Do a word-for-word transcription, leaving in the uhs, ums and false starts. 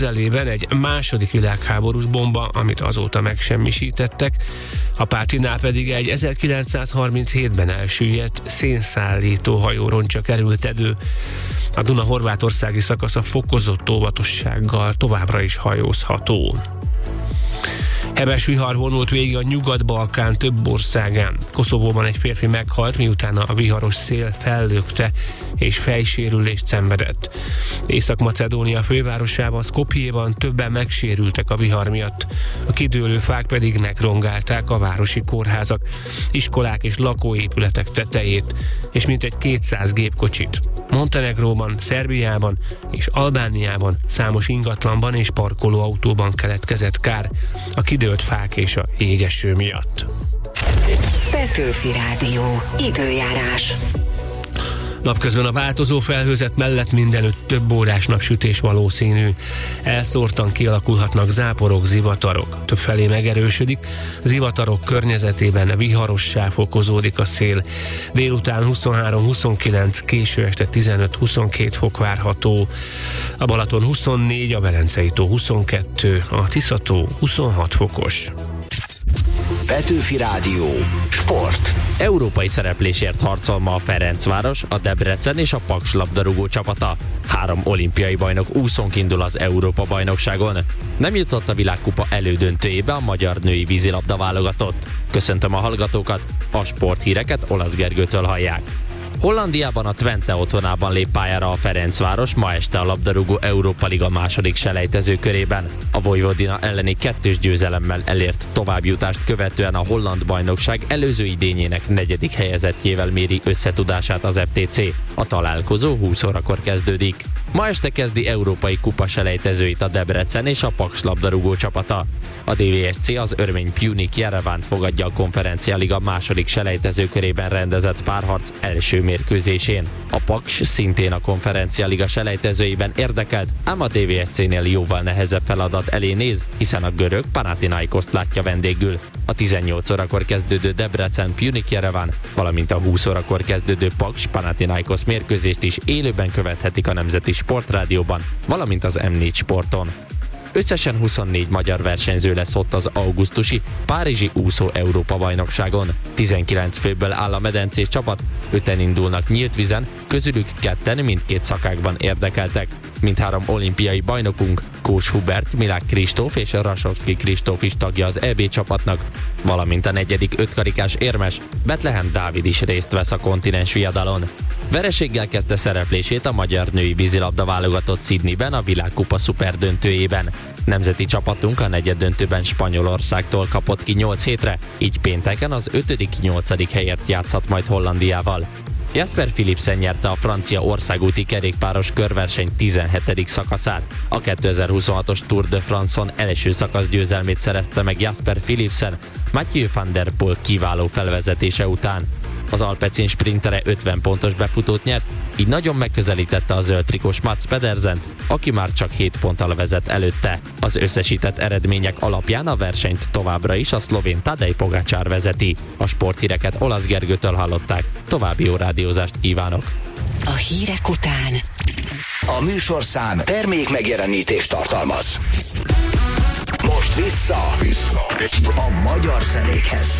közelében egy második világháborús bomba, amit azóta megsemmisítettek, a Pátinál pedig egy ezerkilencszázharminchétben elsüllyedt szénszállító hajó roncsa került elő. A Duna horvátországi szakasza fokozott óvatossággal továbbra is hajózható. Heves vihar vonult végig a Nyugat-Balkán több országán. Koszovóban egy férfi meghalt, miután a viharos szél fellökte és fejsérülést szenvedett. Észak-Macedónia fővárosában, Skopjéban többen megsérültek a vihar miatt. A kidőlő fák pedig megrongálták a városi kórházak, iskolák és lakóépületek tetejét, és mintegy kétszáz gépkocsit. Montenegróban, Szerbiában és Albániában számos ingatlanban és parkolóautóban keletkezett kár a kidőlt fák és a jégeső miatt. Petőfi Rádió. Időjárás. Napközben a változó felhőzet mellett mindenütt több órás napsütés valószínű. Elszórtan kialakulhatnak záporok, zivatarok. Többfelé megerősödik. Zivatarok környezetében viharossá fokozódik a szél. Délután huszonhárom huszonkilenc, késő este tizenöt-huszonkét fok várható. A Balaton huszonnégy, a Velencei-tó huszonkettő, a Tisza-tó huszonhat fokos. Petőfi Rádió. Sport. Európai szereplésért harcol ma a Ferencváros, a Debrecen és a Paks labdarúgó csapata. Három olimpiai bajnok úszónk indul az Európa-bajnokságon. Nem jutott a világkupa elődöntőjébe a magyar női vízilabda válogatott. Köszöntöm a hallgatókat, a sporthíreket Olasz Gergőtől hallják. Hollandiában a Twente otthonában lép pályára a Ferencváros ma este a labdarúgó Európa Liga második selejtező körében. A Vojvodina elleni kettős győzelemmel elért továbbjutást követően a holland bajnokság előző idényének negyedik helyezettjével méri összetudását az ef té cé. A találkozó húsz órakor kezdődik. Ma este kezdi európai kupa selejtezőit a Debrecen és a Paks labdarúgó csapata. A dé vé es cé az örmény Pjunik Jerevánt fogadja a Konferencia Liga második selejtező körében rendezett párharc első mérkőzésén. A Paks szintén a Konferencia Liga selejtezőiben érdekelt, ám a dé vé es cénél jóval nehezebb feladat elé néz, hiszen a görög Panathinaikoszt látja vendégül. A tizennyolc órakor kezdődő Debrecen Pjunik Jereván, valamint a húsz órakor kezdődő Paks Panathinaikos mérkőzést is élőben követhetik a Nemzeti Sportrádióban, valamint az em négy Sporton. Összesen huszonnégy magyar versenyző lesz ott az augusztusi párizsi úszó Európa-bajnokságon. tizenkilenc főből áll a medencés csapat, öten indulnak nyílt vízen, közülük ketten mindkét szakákban érdekeltek. Mindhárom olimpiai bajnokunk, Kós Hubert, Milák Kristóf és Rasovszki Kristóf is tagja az é bé csapatnak, valamint a negyedik ötkarikás érmes, Betlehem Dávid is részt vesz a kontinens viadalon. Vereséggel kezdte szereplését a magyar női vízilabda válogatott Sydneyben a világkupa szuperdöntőjében. Nemzeti csapatunk a negyeddöntőben Spanyolországtól kapott ki nyolc hétre, így pénteken az ötödik-nyolcadik helyért játszhat majd Hollandiával. Jasper Philipsen nyerte a francia országúti kerékpáros körverseny tizenhetedik szakaszát. A kétezer-huszonhatos Tour de France-on első szakasz győzelmét szerezte meg Jasper Philipsen, Mathieu van der Poel kiváló felvezetése után. Az alpecin sprintere ötven pontos befutót nyert, így nagyon megközelítette a zöld trikós Mats Pedersent, aki már csak hét ponttal vezet előtte. Az összesített eredmények alapján a versenyt továbbra is a szlovén Tadej Pogačar vezeti. A sporthíreket Olasz Gergőtől hallották. További jó rádiózást kívánok! A hírek után A műsorszám termék megjelenítést tartalmaz. Most vissza, vissza. a magyar zenékhez.